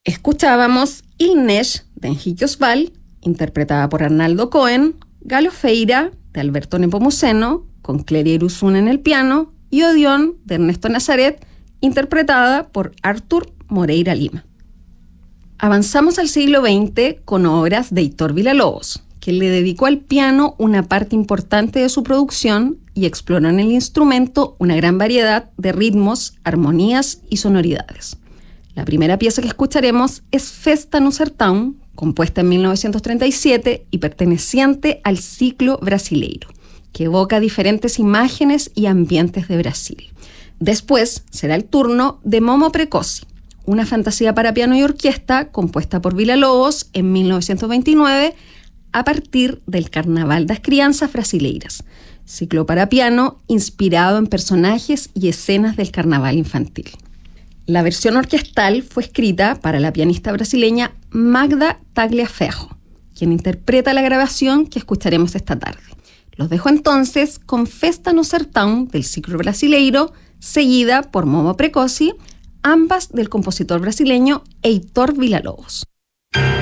Escuchábamos Il Nesh de Enrique Osval, interpretada por Arnaldo Cohen, Galofeira de Alberto Nepomuceno, con Clelia Iruzún en el piano, y Odeón de Ernesto Nazaret, interpretada por Artur Moreira Lima. Avanzamos al siglo XX con obras de Heitor Villa-Lobos, que le dedicó al piano una parte importante de su producción y exploró en el instrumento una gran variedad de ritmos, armonías y sonoridades. La primera pieza que escucharemos es Festa no Sertão, compuesta en 1937 y perteneciente al ciclo brasileiro, que evoca diferentes imágenes y ambientes de Brasil. Después será el turno de Momo Precoci, una fantasía para piano y orquesta compuesta por Villa-Lobos en 1929 a partir del Carnaval das Crianças Brasileiras, ciclo para piano inspirado en personajes y escenas del carnaval infantil. La versión orquestal fue escrita para la pianista brasileña Magda Tagliaferro, quien interpreta la grabación que escucharemos esta tarde. Los dejo entonces con Festa no Sertão del ciclo brasileiro, seguida por Momo Precoci, ambas del compositor brasileño Heitor Villa-Lobos.